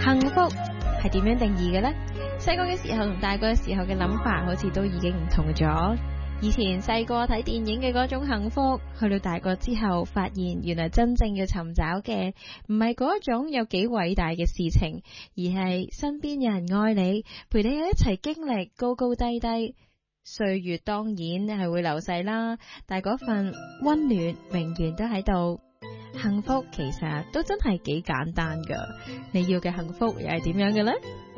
幸福係點樣定義嘅呢？細個嘅時候同大個嘅時候嘅諗法好似都已經唔同咗。以前細個睇電影嘅嗰種幸福，去到大個之後發現原來真正要尋找嘅唔係嗰種有幾偉大嘅事情，而係身邊有人愛你，陪你一齊經歷高高低低。歲月當然係會流逝啦，但係嗰份溫暖永遠都喺度。幸福其實都真係幾簡單噶，你要嘅幸福又係點樣嘅呢？